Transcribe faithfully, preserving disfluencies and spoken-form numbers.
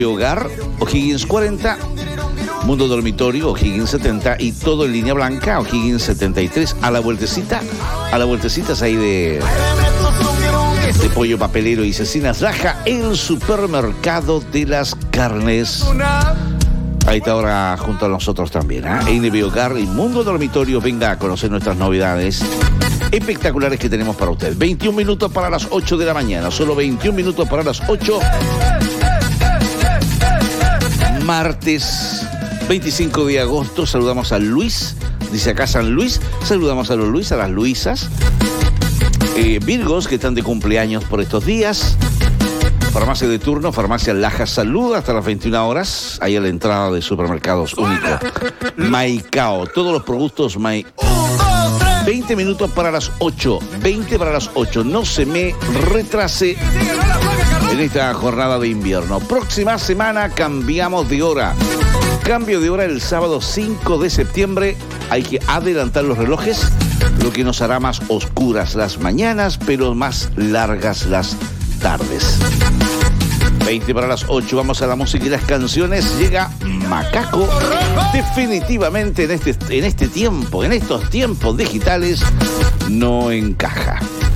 Hogar, O'Higgins cuarenta, Mundo Dormitorio, O'Higgins setenta y todo en línea blanca, O'Higgins setenta y tres. A la vueltecita, a la vueltecita es ahí de, de Pollo Papelero y Cecinas Raja, el supermercado de las carnes. Ahí está ahora junto a nosotros también, ¿eh? N B Hogar y Mundo Dormitorio. Venga a conocer nuestras novedades espectaculares que tenemos para usted. veintiún minutos para las ocho de la mañana, solo veintiún minutos para las ocho. Martes veinticinco de agosto, saludamos a Luis, dice acá San Luis, saludamos a los Luis, a las Luisas, eh, Virgos que están de cumpleaños por estos días. Farmacia de turno, Farmacia Laja Salud, hasta las veintiuna horas, ahí a la entrada de Supermercados Único. Maicao, todos los productos Mai... veinte minutos para las ocho, veinte para las ocho, no se me retrase en esta jornada de invierno. Próxima semana cambiamos de hora. Cambio de hora el sábado cinco de septiembre. Hay que adelantar los relojes, lo que nos hará más oscuras las mañanas, pero más largas las tardes. veinte para las ocho, vamos a la música y las canciones. Llega Macaco. Definitivamente en este, en este tiempo, en estos tiempos digitales, no encaja.